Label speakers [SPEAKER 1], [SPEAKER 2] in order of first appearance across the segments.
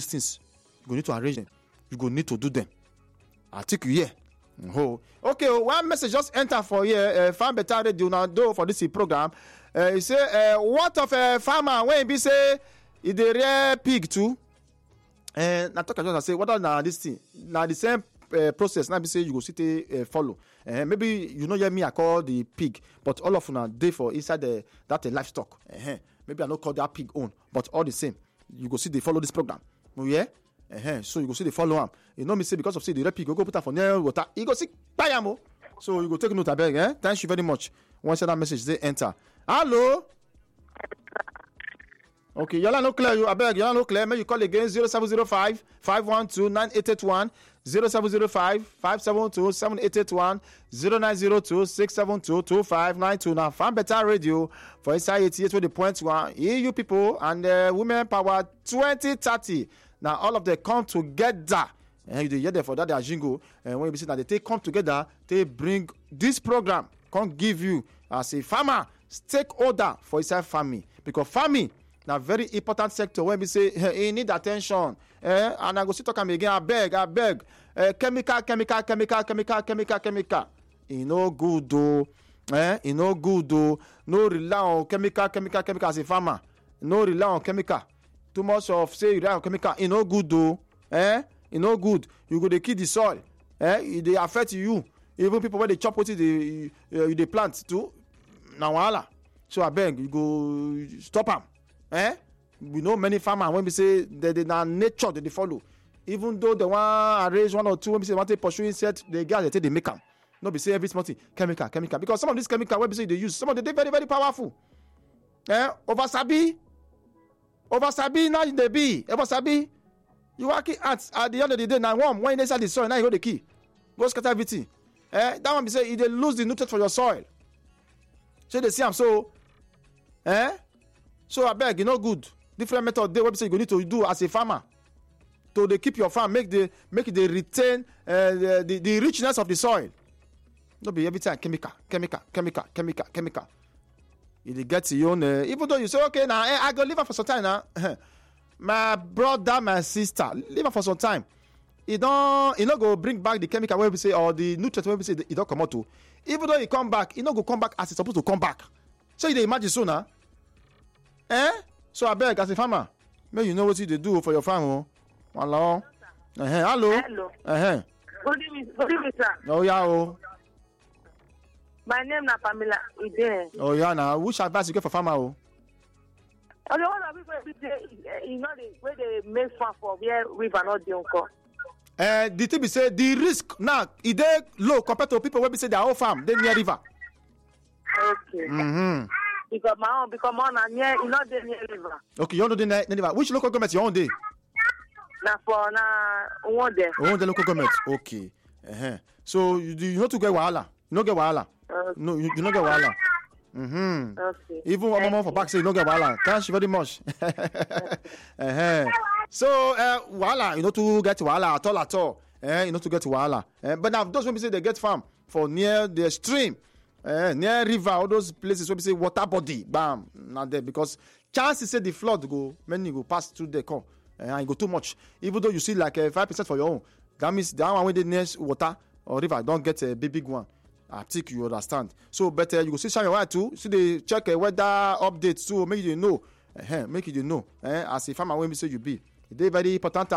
[SPEAKER 1] these things, you go need to arrange them. You go need to do them. I think you hear. Okay, one message just enter for here. Farm Better Radio now do for this program. He say, what of a farmer when he say he dey rear pig too? Now talk just say what are this thing? Now the same process. Now be say you go sit follow. Maybe you know hear me I call the pig, but all of una dey for inside that livestock. Maybe I not call that pig own, but all the same, you go see they follow this program. Yeah. So you go see the follow am. You know me say because of say the red pig go put am for near water. You go see buy am o. So you go take note abeg. Thank you very much. Once that message they enter. Hello. Okay, y'all no clear. You abeg y'all no clear. May you call again 0705 512 9881 0705 572 7881 0902 672 2592. Now Farm Better Radio for inside 88.1. EU people and women power 2030. Now all of them come together, and you hear them for that they jingle. And when you see that they come together, they bring this program. Come give you as a farmer stakeholder for inside farming, because farming now very important sector. When we say hey, need attention, and I go see talk again. I beg, chemical. You know good though, you know good though. No rely on chemical as a farmer. No rely on chemical. Too much of say you rely on chemical, it no good though. It no good. You go to kill the soil. They affect you. Even people when they chop what they plant too. Now wahala. So I beg you go stop them. We know many farmers when we say they na nature that they follow. Even though they want arrange one or two, when we say want to pursue insect, they get they make them. No be say every small thing chemical. Because some of these chemical when we say they use, some of them they very very powerful. Over sabi now they be over sabi. You working at the end of the day now warm when inside the soil now you go the key. Go scatter everything. That one be say they lose the nutrient for your soil. So they see I'm so. So I beg, you know good. Different method they say you go need to do as a farmer. To they keep your farm, make they retain the richness of the soil. Don't be every time chemical. You get your own. Even though you say okay now, I go leave her for some time now. My brother, my sister, leave her for some time. You not go bring back the chemical where we say or the nutrient where we say it don't come out to. Even though he come back, he not go come back as it's supposed to come back. So you dey imagine so now. So I beg as a farmer, may you know what you do for your farm. Hello. Hello.
[SPEAKER 2] Good evening, sir.
[SPEAKER 1] Oh yeah.
[SPEAKER 2] My name is Pamela Ide.
[SPEAKER 1] Oh yeah, now which advice you get for farmer?
[SPEAKER 2] The one of people you know the way they make farm for where river not the uncle.
[SPEAKER 1] The thing be say the risk now it dey low compared to people where we say their whole farm they near river.
[SPEAKER 2] Okay. Because my own near you know they near river.
[SPEAKER 1] Okay, you don't do near river. Which local government you own dey?
[SPEAKER 2] One day.
[SPEAKER 1] Oh, the local government. Okay. So you not to get wahala. You no get wahala. No, you no get wahala.
[SPEAKER 2] Okay.
[SPEAKER 1] Even one more for back say you no get wahala. Thank you very much. So wahala, you know to get wahala at all. You know to get wahala. But now those when we say they get farm for near the stream, near river, all those places where we say water body, bam, not there because chances say the flood go, many go pass through the come. And you go too much. Even though you see like 5% for your own, that means the one when they near water or river don't get a big one. I think you understand. So better you go see shine your eye too. See they check weather updates too. Make you know. Make you know. As a farmer when we say you be, they very important.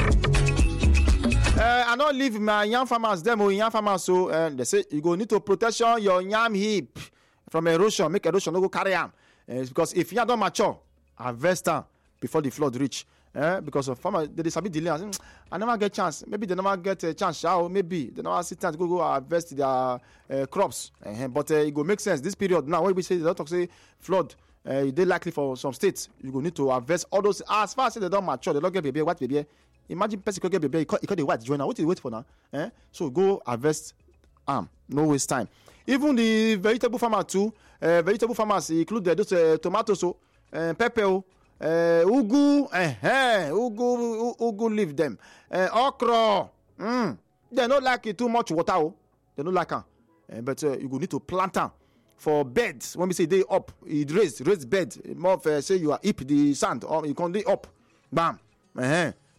[SPEAKER 1] I don't leave my young farmers them or young farmers so they say you go need to protection your yam heap from erosion. Make erosion no go carry them. Because if you don't mature, harvest them before the flood reach. Because of farmers, they sabi delay. I never get chance. Maybe they never get a chance. Maybe they never see time to go harvest their crops. But it go make sense. This period now, when we say they don't talk say flood, they likely for some states. You go need to harvest all those as far as they don't mature. They don't get baby, white baby. Imagine person could get baby. He call the white joiner. What do you wait for now? So go harvest. No waste time. Even the vegetable farmer too. Vegetable farmers include those tomatoes, pepper. Ugu, ugu leave them. Okra, they don't like it too much water. They don't like it. But you go need to plant them for beds. When we say they up, it raised bed. More of say you are hip the sand or you can they up. Bam.